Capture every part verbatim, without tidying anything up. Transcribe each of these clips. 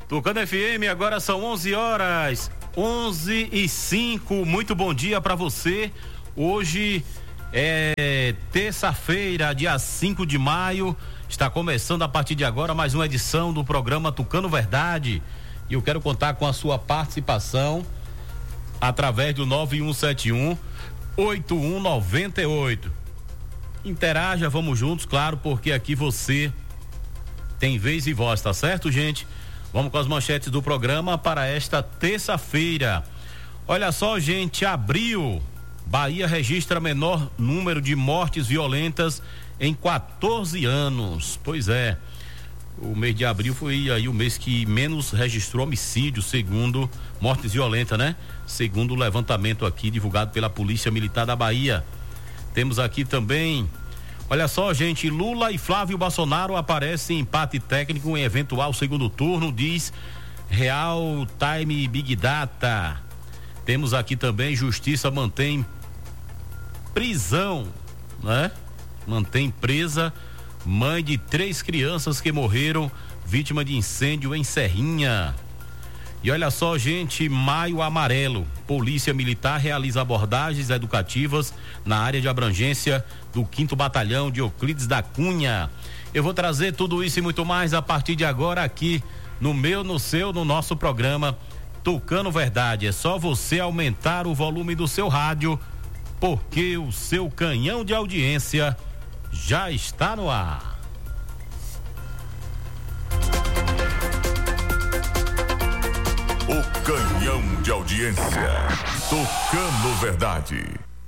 Tucano F M, agora são onze horas, onze e cinco. Muito bom dia para você. Hoje é terça-feira, dia cinco de maio. Está começando a partir de agora mais uma edição do programa Tucano Verdade. E eu quero contar com a sua participação através do nove um sete um, oito um nove oito. Interaja, vamos juntos, claro, porque aqui você tem vez e voz, tá certo, gente? Vamos com as manchetes do programa para esta terça-feira. Olha só, gente, abril, Bahia registra menor número de mortes violentas em quatorze anos. Pois é, o mês de abril foi aí o mês que menos registrou homicídio, segundo mortes violentas, né? Segundo o levantamento aqui divulgado pela Polícia Militar da Bahia. Temos aqui também, olha só, gente, Lula e Flávio Bolsonaro aparecem em empate técnico em eventual segundo turno, diz Real Time Big Data. Temos aqui também, Justiça mantém prisão, né? Mantém presa mãe de três crianças que morreram vítima de incêndio em Serrinha. E olha só, gente, Maio Amarelo. Polícia Militar realiza abordagens educativas na área de abrangência do quinto Batalhão de Euclides da Cunha. Eu vou trazer tudo isso e muito mais a partir de agora aqui no meu, no seu, no nosso programa Tucano Verdade. É só você aumentar o volume do seu rádio, porque o seu canhão de audiência já está no ar. O canhão de audiência, Tucano Verdade.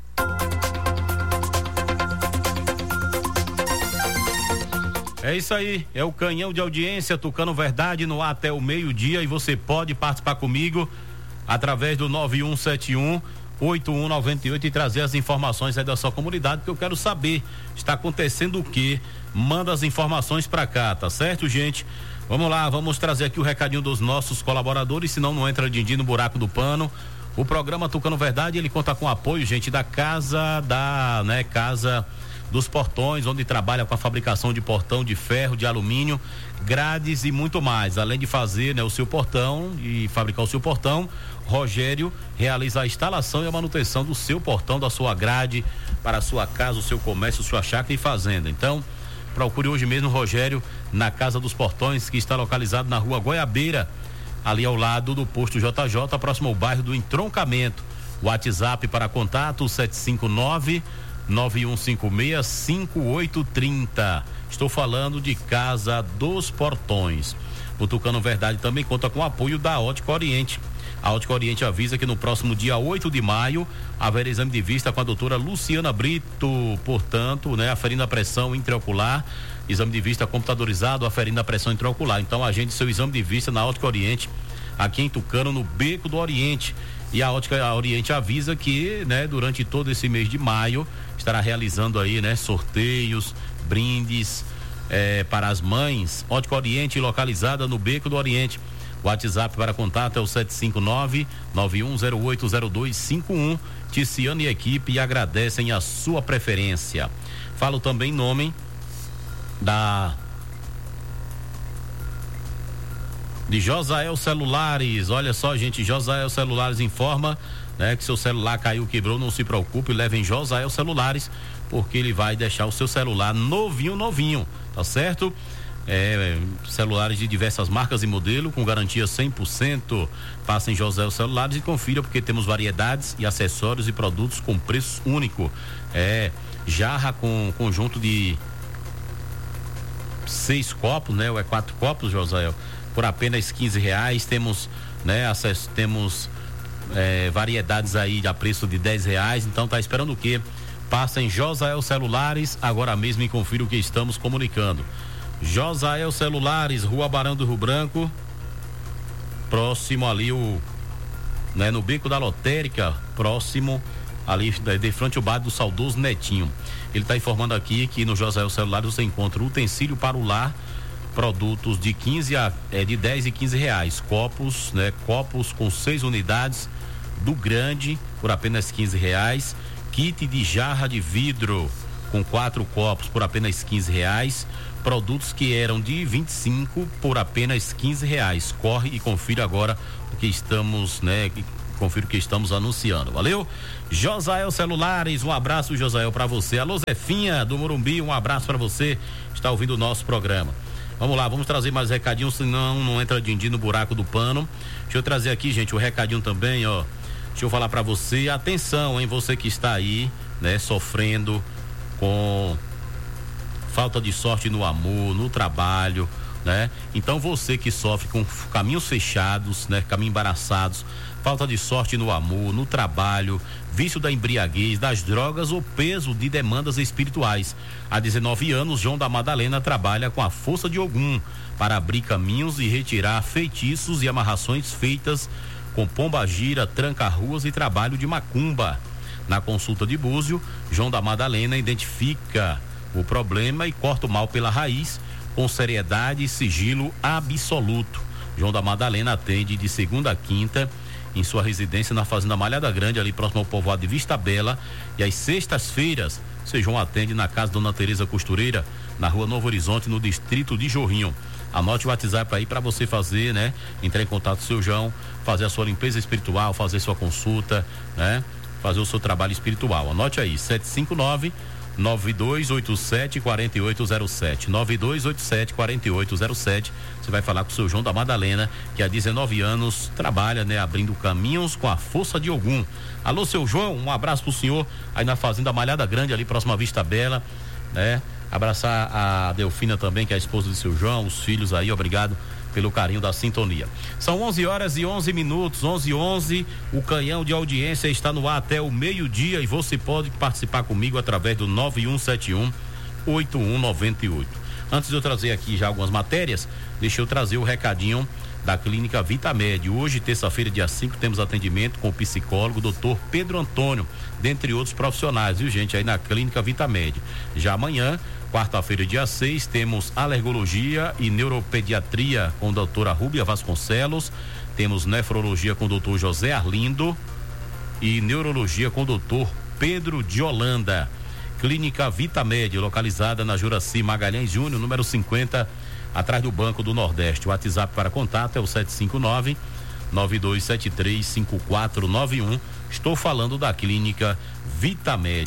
É isso aí, é o canhão de audiência Tucano Verdade no ar até o meio-dia, e você pode participar comigo através do nove um sete um, oito um nove oito e trazer as informações aí da sua comunidade, porque eu quero saber, está acontecendo o quê? Manda as informações pra cá, tá certo, gente? Vamos lá, vamos trazer aqui o recadinho dos nossos colaboradores, senão não entra din-din no buraco do pano. O programa Tucano Verdade, ele conta com apoio, gente, da Casa da, né, Casa dos Portões, onde trabalha com a fabricação de portão de ferro, de alumínio, grades e muito mais. Além de fazer, né, o seu portão e fabricar o seu portão, Rogério realiza a instalação e a manutenção do seu portão, da sua grade, para a sua casa, o seu comércio, sua chácara e fazenda. Então, procure hoje mesmo o Rogério na Casa dos Portões, que está localizado na rua Goiabeira, ali ao lado do posto J J, próximo ao bairro do Entroncamento. WhatsApp para contato sete cinco nove, nove um cinco seis, cinco oito três zero. Estou falando de Casa dos Portões. O Tucano Verdade também conta com o apoio da Ótica Oriente. A Ótica Oriente avisa que no próximo dia oito de maio haverá exame de vista com a doutora Luciana Brito, portanto, né, aferindo a pressão intraocular, exame de vista computadorizado, aferindo a pressão intraocular. Então, agende seu exame de vista na Ótica Oriente, aqui em Tucano, no Beco do Oriente. E a Ótica Oriente avisa que, né, durante todo esse mês de maio, estará realizando aí, né, sorteios, brindes, eh, para as mães. Ótica Oriente, localizada no Beco do Oriente. O WhatsApp para contato é o sete cinco nove, nove um zero oito zero dois cinco um. Ticiano e equipe agradecem a sua preferência. Falo também em nome da de Josael Celulares. Olha só, gente, Josael Celulares informa, né, que seu celular caiu, quebrou, não se preocupe, leve em Josael Celulares, porque ele vai deixar o seu celular novinho, novinho, tá certo? É, celulares de diversas marcas e modelo com garantia cem por cento. Passa em José Celulares e confira, porque temos variedades e acessórios e produtos com preço único. É jarra com conjunto de seis copos, né? Ou é quatro copos, José, por apenas quinze reais. Temos, né? Acesso, temos é, variedades aí a preço de dez reais. Então tá esperando o quê? Passa em Josael Celulares agora mesmo e confira o que estamos comunicando. Josael Celulares, Rua Barão do Rio Branco, próximo ali o, né, no Beco da Lotérica, próximo ali de, de frente ao bar do saudoso Netinho. Ele está informando aqui que no Josael Celulares você encontra utensílio para o lar, produtos de quinze a é, de dez e quinze reais, copos, né, copos com seis unidades do grande por apenas quinze reais, kit de jarra de vidro com quatro copos por apenas quinze reais, produtos que eram de vinte e cinco por apenas quinze reais. Corre e confira agora o que estamos, né? Confira o que estamos anunciando. Valeu? Josael Celulares, um abraço, Josael, para você. Alô, Zefinha do Morumbi, um abraço para você. Está ouvindo o nosso programa. Vamos lá, vamos trazer mais recadinhos, senão não entra din-din no buraco do pano. Deixa eu trazer aqui, gente, o recadinho também, ó. Deixa eu falar para você, atenção, hein, você que está aí, né, sofrendo com falta de sorte no amor, no trabalho, né? Então você que sofre com caminhos fechados, né, caminhos embaraçados, falta de sorte no amor, no trabalho, vício da embriaguez, das drogas ou peso de demandas espirituais. Há dezenove anos, João da Madalena trabalha com a força de Ogum para abrir caminhos e retirar feitiços e amarrações feitas com pombagira, tranca-ruas e trabalho de macumba. Na consulta de Búzio, João da Madalena identifica o problema e corta o mal pela raiz com seriedade e sigilo absoluto. João da Madalena atende de segunda a quinta em sua residência na Fazenda Malhada Grande, ali próximo ao povoado de Vista Bela, e às sextas-feiras, seu João atende na casa Dona Tereza Costureira, na Rua Novo Horizonte, no distrito de Jorrinho. Anote o WhatsApp aí para você fazer, né? Entrar em contato com o seu João, fazer a sua limpeza espiritual, fazer sua consulta, né? Fazer o seu trabalho espiritual. Anote aí, sete cinco nove, nove dois oito sete, quatro oito zero sete, nove dois oito sete, quatro oito zero sete. Você vai falar com o seu João da Madalena, que há dezenove anos trabalha, né, abrindo caminhos com a força de Ogum. Alô, seu João, um abraço pro senhor aí na Fazenda Malhada Grande, ali próximo à Vista Bela, né? Abraçar a Delfina também, que é a esposa do seu João, os filhos aí, obrigado pelo carinho da sintonia. São onze horas e onze minutos, onze e onze. O canhão de audiência está no ar até o meio-dia e você pode participar comigo através do nove um sete um, oito um nove oito. Antes de eu trazer aqui já algumas matérias, deixa eu trazer o recadinho da Clínica Vitamed. Hoje, terça-feira, dia cinco, temos atendimento com o psicólogo doutor Pedro Antônio, dentre outros profissionais, viu, gente, aí na Clínica Vitamed. Já amanhã, quarta-feira, dia seis, temos alergologia e neuropediatria com a doutora Rúbia Vasconcelos, temos nefrologia com o doutor José Arlindo e neurologia com o doutor Pedro de Holanda. Clínica Vitamed, localizada na Juraci Magalhães Júnior, número cinquenta, atrás do Banco do Nordeste. O WhatsApp para contato é o sete cinco nove, nove dois sete três, cinco quatro nove um. Estou falando da Clínica Vitamed.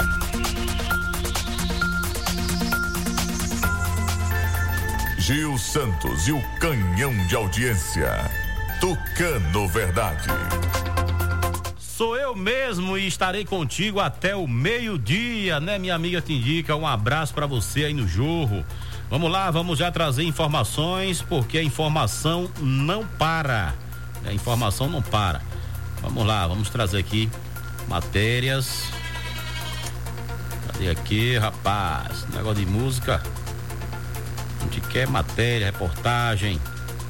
Gil Santos e o canhão de audiência. Tucano Verdade. Sou eu mesmo e estarei contigo até o meio-dia, né, minha amiga Tindica? Um abraço para você aí no Jorro. Vamos lá, vamos já trazer informações, porque a informação não para. A informação não para. Vamos lá, vamos trazer aqui matérias. Cadê aqui, rapaz? Negócio de música. A gente quer matéria, reportagem.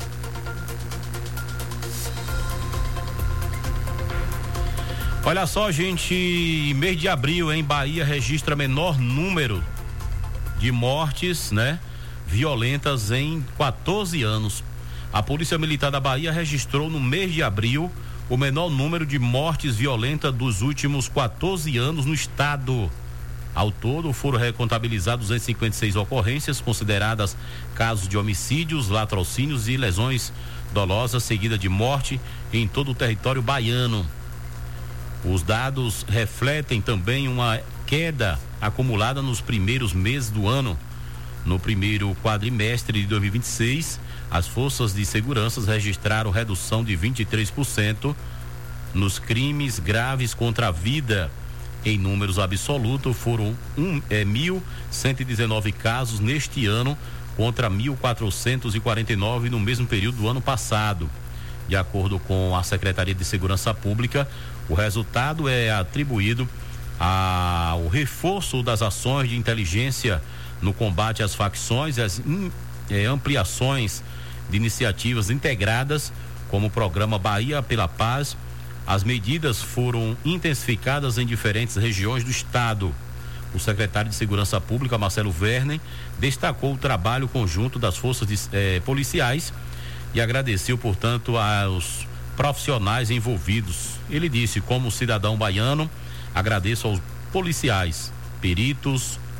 Olha só, gente, mês de abril em Bahia registra menor número de mortes, né, violentas em quatorze anos. A Polícia Militar da Bahia registrou no mês de abril o menor número de mortes violentas dos últimos quatorze anos no estado. Ao todo, foram recontabilizadas duzentas e cinquenta e seis ocorrências consideradas casos de homicídios, latrocínios e lesões dolosas seguidas de morte em todo o território baiano. Os dados refletem também uma queda acumulada nos primeiros meses do ano. No primeiro quadrimestre de dois mil e vinte e seis, as forças de segurança registraram redução de vinte e três por cento nos crimes graves contra a vida. Em números absolutos, foram um, é, mil cento e dezenove casos neste ano contra mil quatrocentos e quarenta e nove no mesmo período do ano passado. De acordo com a Secretaria de Segurança Pública, o resultado é atribuído ao reforço das ações de inteligência no combate às facções e às in, é, ampliações de iniciativas integradas, como o programa Bahia pela Paz. As medidas foram intensificadas em diferentes regiões do estado. O secretário de Segurança Pública, Marcelo Werner, destacou o trabalho conjunto das forças de, eh, policiais e agradeceu, portanto, aos profissionais envolvidos. Ele disse: como cidadão baiano, agradeço aos policiais, peritos,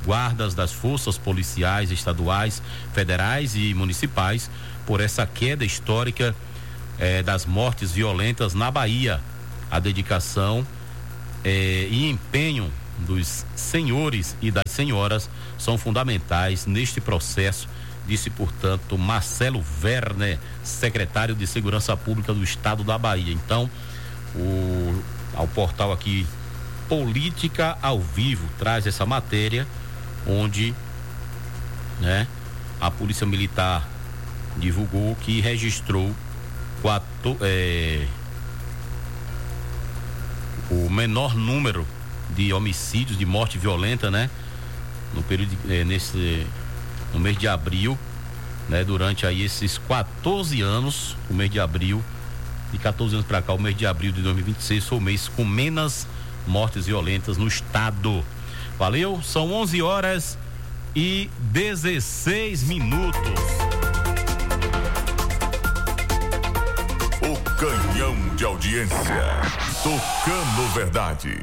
guardas das forças policiais estaduais, federais e municipais por essa queda histórica eh, das mortes violentas na Bahia. A dedicação eh, e empenho dos senhores e das senhoras são fundamentais neste processo, disse, portanto, Marcelo Werner, secretário de Segurança Pública do Estado da Bahia. Então, o, ao portal aqui Política ao Vivo traz essa matéria, onde, né, a Polícia Militar divulgou que registrou quatro, é, o menor número de homicídios, de morte violenta, né, no período é, nesse no mês de abril, né, durante aí esses quatorze anos, o mês de abril, de quatorze anos para cá, o mês de abril de dois mil e vinte e seis foi o mês com menos mortes violentas no estado. Valeu? São onze horas e dezesseis minutos. O canhão de audiência, tocando verdade.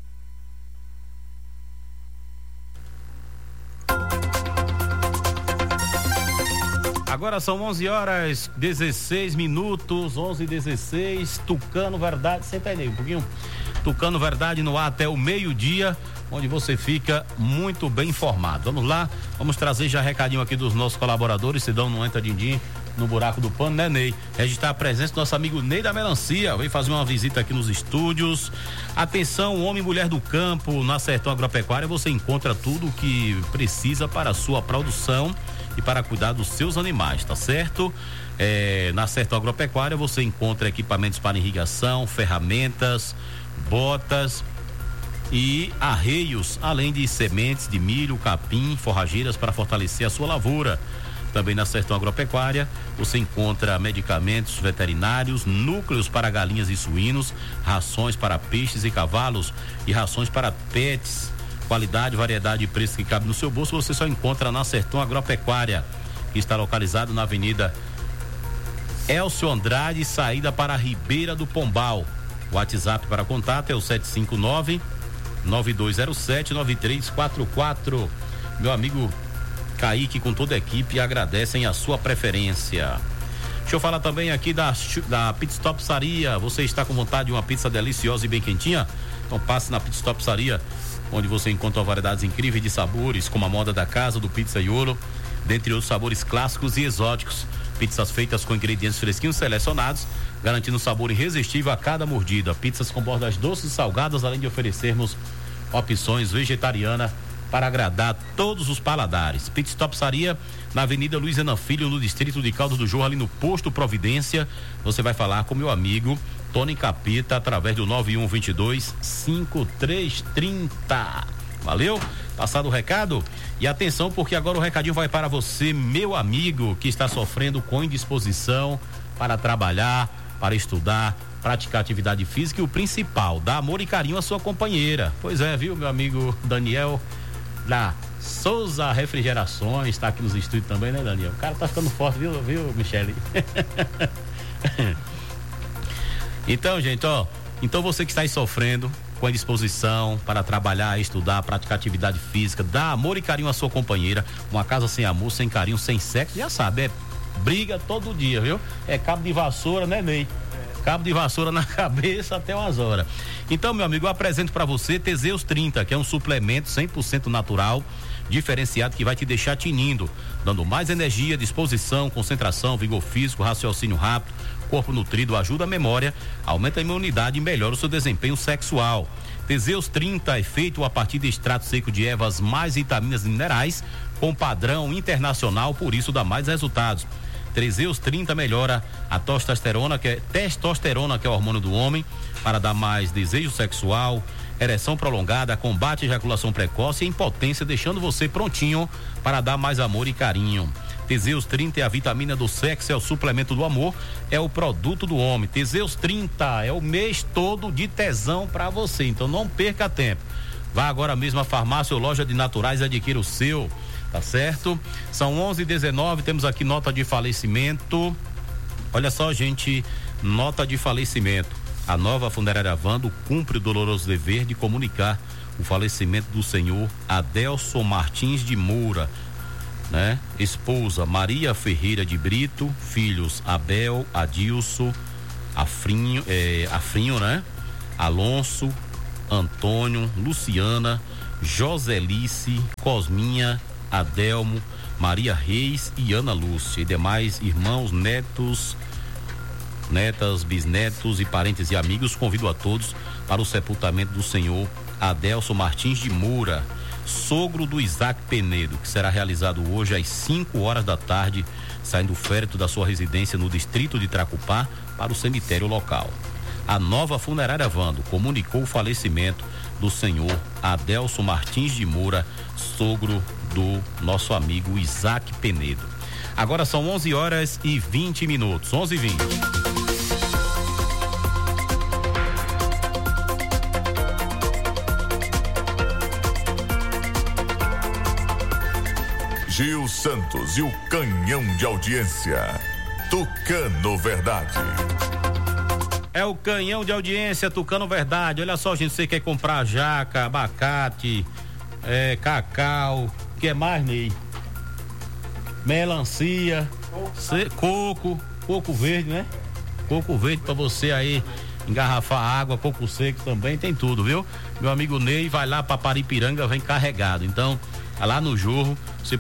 Agora são onze horas dezesseis minutos, onze e dezesseis, Tucano Verdade, senta aí um pouquinho, Tucano Verdade no ar até o meio-dia, onde você fica muito bem informado. Vamos lá, vamos trazer já recadinho aqui dos nossos colaboradores, Sidão não entra din-din no buraco do pano, né, Ney? Registrar a presença do nosso amigo Ney da Melancia, vem fazer uma visita aqui nos estúdios. Atenção, homem e mulher do campo, na Sertão Agropecuária você encontra tudo o que precisa para a sua produção e para cuidar dos seus animais, tá certo? É, na Sertão Agropecuária você encontra equipamentos para irrigação, ferramentas, botas e arreios, além de sementes de milho, capim, forrageiras para fortalecer a sua lavoura. Também na Sertão Agropecuária você encontra medicamentos veterinários, núcleos para galinhas e suínos, rações para peixes e cavalos e rações para pets. Qualidade, variedade e preço que cabe no seu bolso você só encontra na Sertão Agropecuária, que está localizado na Avenida Elcio Andrade, saída para a Ribeira do Pombal. O WhatsApp para contato é o sete cinco nove, nove dois zero sete, nove três quatro quatro. Meu amigo Kaique com toda a equipe agradecem a sua preferência. Deixa eu falar também aqui da, da Pit Stop Saria. Você está com vontade de uma pizza deliciosa e bem quentinha? Então passe na Pit Stop Saria, onde você encontra variedades incríveis de sabores, como a moda da casa do pizzaiolo, dentre outros sabores clássicos e exóticos. Pizzas feitas com ingredientes fresquinhos selecionados, garantindo um sabor irresistível a cada mordida. Pizzas com bordas doces e salgadas, além de oferecermos opções vegetarianas para agradar todos os paladares. Pit Stop Saria, na Avenida Luiz Renan Filho, no distrito de Caldas do Jorro, ali no posto Providência. Você vai falar com meu amigo Tony Capita através do nove um dois dois, cinco três três zero. Valeu? Passado o recado? E atenção, porque agora o recadinho vai para você, meu amigo, que está sofrendo com indisposição para trabalhar, para estudar, praticar atividade física e o principal, dar amor e carinho à sua companheira. Pois é, viu, meu amigo Daniel da Souza Refrigerações, está aqui nos estúdios também, né, Daniel? O cara tá ficando forte, viu, viu, Michele? Então, gente, ó, então você que está aí sofrendo com a indisposição para trabalhar, estudar, praticar atividade física, dar amor e carinho à sua companheira. Uma casa sem amor, sem carinho, sem sexo, já sabe, é briga todo dia, viu? É cabo de vassoura, né, Ney? Cabo de vassoura na cabeça até umas horas. Então, meu amigo, eu apresento para você Teseus trinta, que é um suplemento cem por cento natural, diferenciado, que vai te deixar tinindo, dando mais energia, disposição, concentração, vigor físico, raciocínio rápido, corpo nutrido, ajuda a memória, aumenta a imunidade e melhora o seu desempenho sexual. Teseus trinta é feito a partir de extrato seco de ervas mais vitaminas e minerais, com padrão internacional, por isso dá mais resultados. Teseus trinta melhora a testosterona, que é testosterona, que é o hormônio do homem, para dar mais desejo sexual, ereção prolongada, combate à ejaculação precoce e impotência, deixando você prontinho para dar mais amor e carinho. Teseus trinta é a vitamina do sexo, é o suplemento do amor, é o produto do homem. Teseus trinta é o mês todo de tesão para você, então não perca tempo. Vá agora mesmo à farmácia ou loja de naturais e adquira o seu, tá certo? São onze e dezenove, temos aqui nota de falecimento. Olha só, gente, nota de falecimento. A nova funerária Vando cumpre o doloroso dever de comunicar o falecimento do senhor Adelson Martins de Moura, né? Esposa Maria Ferreira de Brito, filhos Abel, Adilson, Afrinho, é, Afrinho, né? Alonso, Antônio, Luciana, Joselice, Cosminha, Adelmo, Maria Reis e Ana Lúcia, e demais irmãos, netos, netas, bisnetos e parentes e amigos. Convido a todos para o sepultamento do senhor Adelson Martins de Moura, sogro do Isaac Penedo, que será realizado hoje às cinco horas da tarde, saindo do féretro da sua residência no distrito de Tracupá para o cemitério local. A Nova Funerária Vando comunicou o falecimento do senhor Adelson Martins de Moura, sogro do nosso amigo Isaac Penedo. Agora são onze horas e vinte minutos, onze e vinte. Gil Santos e o canhão de audiência. Tucano Verdade. É o canhão de audiência Tucano Verdade. Olha só, gente, você quer comprar jaca, abacate, é, cacau, o que é mais, Ney? Melancia, cê, coco, coco verde, né? Coco verde pra você aí engarrafar água, coco seco também, tem tudo, viu? Meu amigo Ney vai lá pra Paripiranga, vem carregado. Então, lá no Jorro, você